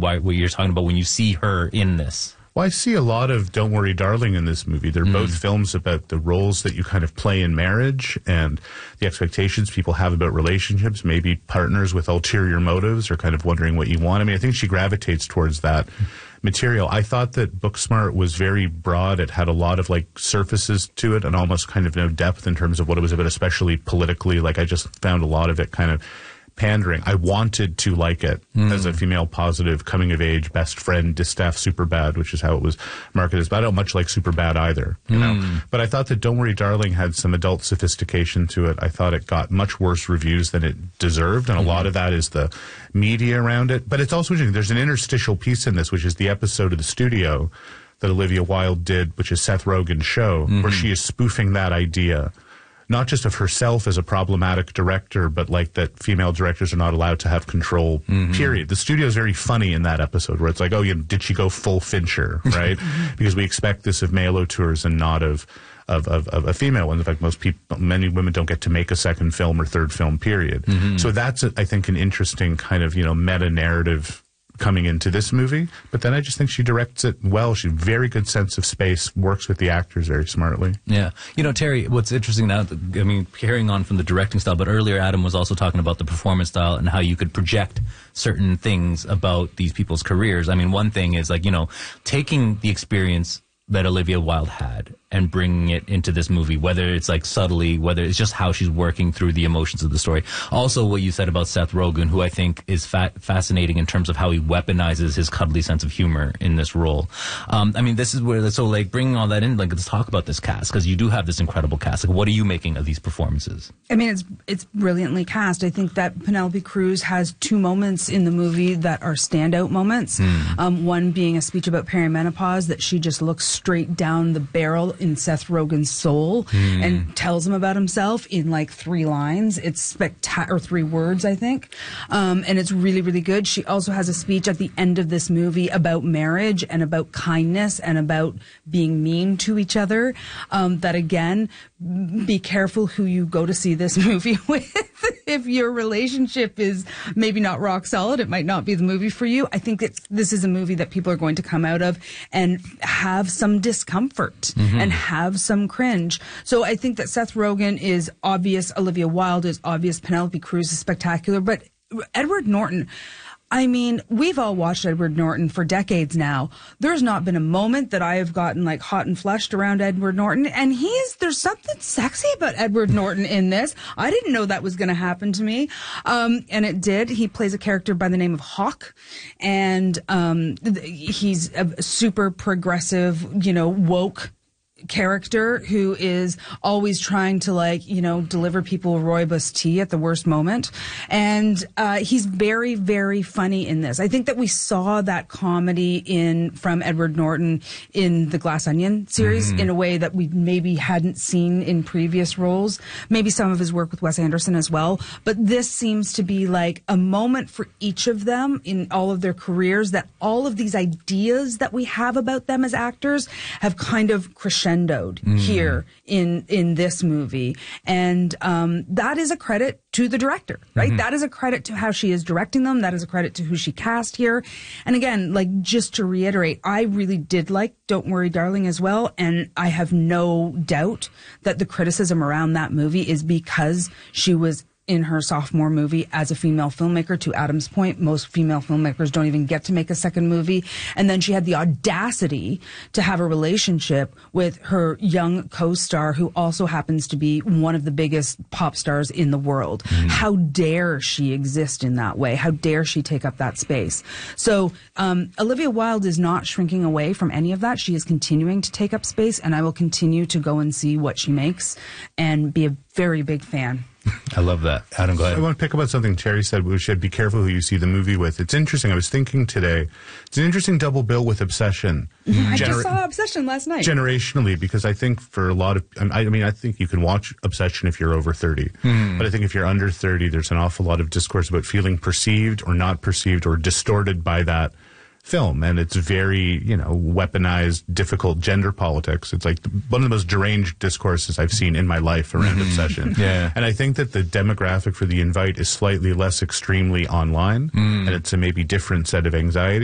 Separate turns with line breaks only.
what you're talking about when you see her in this.
Well, I see a lot of Don't Worry, Darling in this movie. They're both films about the roles that you kind of play in marriage and the expectations people have about relationships, maybe partners with ulterior motives or kind of wondering what you want. I mean, I think she gravitates towards that material. I thought that Booksmart was very broad. It had a lot of like surfaces to it and almost kind of no depth in terms of what it was about, especially politically. Like I just found a lot of it kind of pandering. I wanted to like it as a female positive coming of age best friend distaff Superbad, which is how it was marketed. But I don't much like Superbad either, you know. But I thought that Don't Worry, Darling had some adult sophistication to it. I thought it got much worse reviews than it deserved, and a lot of that is the media around it. But it's also interesting. There's an interstitial piece in this, which is the episode of The Studio that Olivia Wilde did, which is Seth Rogen's show, where she is spoofing that idea. Not just of herself as a problematic director, but like that female directors are not allowed to have control, period. The Studio is very funny in that episode where it's like, oh, did she go full Fincher, right? Because we expect this of male auteurs and not of a female one. In fact, many women don't get to make a second film or third film, period. So that's, I think, an interesting kind of, meta-narrative coming into this movie, but then I just think she directs it well. She has a very good sense of space, works with the actors very smartly.
Yeah. Terry, what's interesting now, I mean, carrying on from the directing style, but earlier Adam was also talking about the performance style and how you could project certain things about these people's careers. I mean, one thing is like, taking the experience that Olivia Wilde had and bringing it into this movie, whether it's like subtly, whether it's just how she's working through the emotions of the story. Also, what you said about Seth Rogen, who I think is fascinating in terms of how he weaponizes his cuddly sense of humor in this role. I mean, this is where, so like bringing all that in, like let's talk about this cast, because you do have this incredible cast. Like, what are you making of these performances?
I mean, it's brilliantly cast. I think that Penelope Cruz has two moments in the movie that are standout moments. One being a speech about perimenopause, that she just looks straight down the barrel in Seth Rogen's soul and tells him about himself in like 3 lines. It's spectacular, or 3 words, I think. And it's really, really good. She also has a speech at the end of this movie about marriage and about kindness and about being mean to each other. That again, be careful who you go to see this movie with. If your relationship is maybe not rock solid, it might not be the movie for you. I think this is a movie that people are going to come out of and have some discomfort and have some cringe. So I think that Seth Rogen is obvious, Olivia Wilde is obvious, Penelope Cruz is spectacular, but Edward Norton, I mean, we've all watched Edward Norton for decades now. There's not been a moment that I have gotten like hot and flushed around Edward Norton. And there's something sexy about Edward Norton in this. I didn't know that was going to happen to me. And it did. He plays a character by the name of Hawk. And he's a super progressive, woke character who is always trying to deliver people rooibos tea at the worst moment. And he's very, very funny in this. I think that we saw that comedy from Edward Norton in the Glass Onion series in a way that we maybe hadn't seen in previous roles. Maybe some of his work with Wes Anderson as well. But this seems to be like a moment for each of them in all of their careers, that all of these ideas that we have about them as actors have kind of crescendoed here in this movie. And that is a credit to the director, right? That is a credit to how she is directing them. That is a credit to who she cast here. And again, just to reiterate, I really did like Don't Worry, Darling as well. And I have no doubt that the criticism around that movie is because she was in her sophomore movie as a female filmmaker. To Adam's point, most female filmmakers don't even get to make a second movie. And then she had the audacity to have a relationship with her young co-star, who also happens to be one of the biggest pop stars in the world. How dare she exist in that way? How dare she take up that space? So Olivia Wilde is not shrinking away from any of that. She is continuing to take up space, and I will continue to go and see what she makes and be a very big fan.
I love that. Adam, go ahead.
I want to pick up on something Terry said. We should be careful who you see the movie with. It's interesting. I was thinking today, it's an interesting double bill with Obsession.
I just saw Obsession last night.
Generationally, because I think for a lot of, I think you can watch Obsession if you're over 30. But I think if you're under 30, there's an awful lot of discourse about feeling perceived or not perceived or distorted by that film, and it's very, weaponized, difficult gender politics. It's like one of the most deranged discourses I've seen in my life around Obsession.
Yeah.
And I think that the demographic for The Invite is slightly less extremely online, and it's a maybe different set of anxiety.